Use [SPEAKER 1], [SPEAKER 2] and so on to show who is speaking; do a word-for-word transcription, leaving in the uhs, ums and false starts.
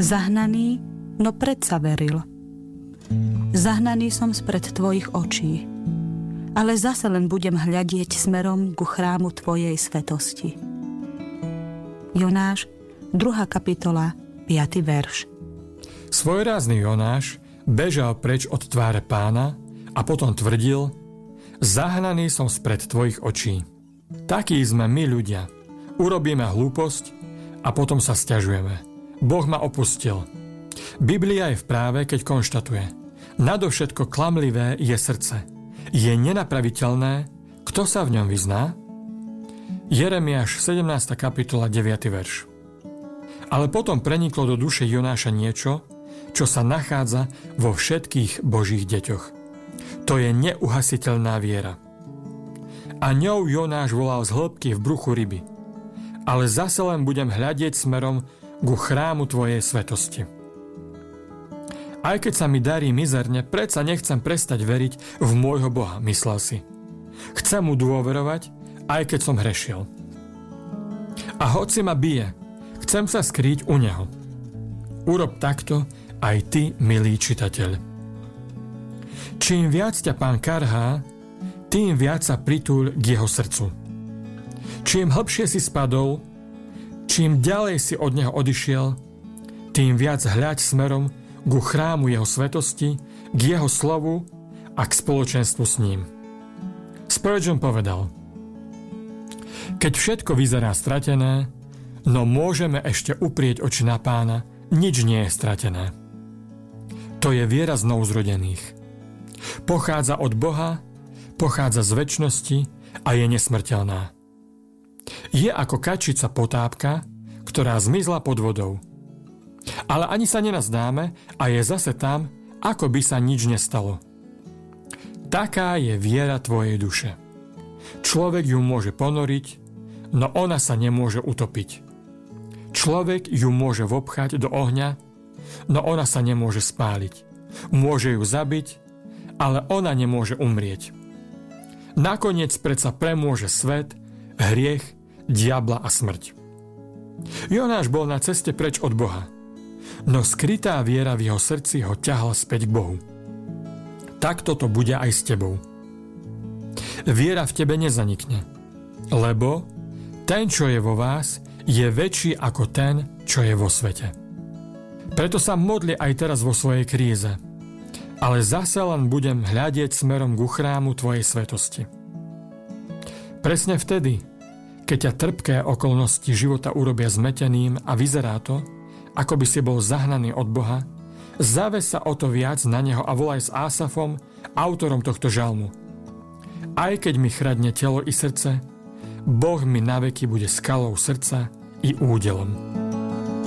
[SPEAKER 1] Zahnaný, no predsa veril. Zahnaný som spred tvojich očí, ale zase len budem hľadieť smerom ku chrámu tvojej svetosti. Jonáš, druhá kapitola, piaty verš.
[SPEAKER 2] Svojrázny Jonáš bežal preč od tváre Pána a potom tvrdil: Zahnaný som spred tvojich očí. Takí sme my ľudia. Urobíme hlúposť a potom sa sťažujeme. Boh ma opustil. Biblia je v práve, keď konštatuje: nadovšetko klamlivé je srdce. Je nenapraviteľné, kto sa v ňom vyzná? Jeremiáš sedemnásta kapitola deviaty verš. Ale potom preniklo do duše Jonáša niečo, čo sa nachádza vo všetkých Božích deťoch. To je neuhasiteľná viera. A ňou Jonáš volal z hĺbky v bruchu ryby: ale zase len budem hľadieť smerom ku chrámu tvojej svetosti. Aj keď sa mi darí mizerne, predsa nechcem prestať veriť v môjho Boha, myslel si. Chcem mu dôverovať, aj keď som hrešil. A hoci ma bije, chcem sa skrýť u neho. Urob takto aj ty, milý čitateľ. Čím viac ťa Pán karhá, tým viac sa pritúľ k jeho srdcu. Čím hlbšie si spadol, čím ďalej si od neho odišiel, tým viac hľaď smerom ku chrámu jeho svetosti, k jeho slovu a k spoločenstvu s ním. Spurgeon povedal: keď všetko vyzerá stratené, no môžeme ešte uprieť oči na Pána, nič nie je stratené. To je viera znovuzrodených. Pochádza od Boha, pochádza z večnosti a je nesmrteľná. Je ako kačica potápka, ktorá zmizla pod vodou. Ale ani sa nenazdáme a je zase tam, ako by sa nič nestalo. Taká je viera tvojej duše. Človek ju môže ponoriť, no ona sa nemôže utopiť. Človek ju môže vopchať do ohňa, no ona sa nemôže spáliť. Môže ju zabiť, ale ona nemôže umrieť. Nakoniec predsa premôže svet, hriech, diabla a smrť. Jonáš bol na ceste preč od Boha, no skrytá viera v jeho srdci ho ťahla späť k Bohu. Takto to bude aj s tebou. Viera v tebe nezanikne, lebo ten, čo je vo vás, je väčší ako ten, čo je vo svete. Preto sa modli aj teraz vo svojej kríze, ale zase len budem hľadieť smerom ku chrámu tvojej svetosti. Presne vtedy, keď ťa trpké okolnosti života urobia zmeteným a vyzerá to, ako by si bol zahnaný od Boha, zaves sa o to viac na neho a volaj s Asafom, autorom tohto žalmu. Aj keď mi chradne telo i srdce, Boh mi naveky bude skalou srdca i údelom.